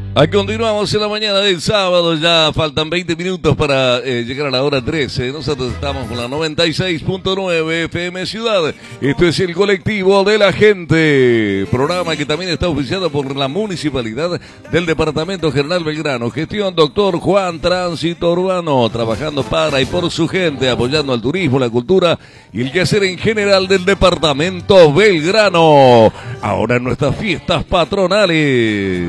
Continuamos en la mañana del sábado, ya faltan 20 minutos para llegar a la hora 13. Nosotros estamos con la 96.9 FM Ciudad. Esto es el colectivo de la gente, programa que también está oficiado por la Municipalidad del Departamento General Belgrano. Gestión Dr. Juan Tránsito Urbano, trabajando para y por su gente, apoyando al turismo, la cultura y el quehacer en general del Departamento Belgrano. Ahora en nuestras fiestas patronales.